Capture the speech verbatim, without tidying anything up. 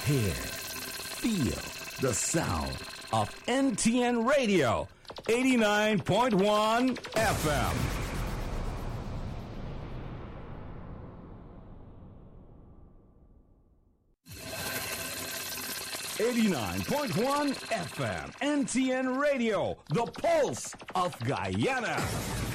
Hear, feel the sound of N T N Radio, eighty-nine point one F M. eighty-nine point one F M, N T N Radio, the pulse of Guyana.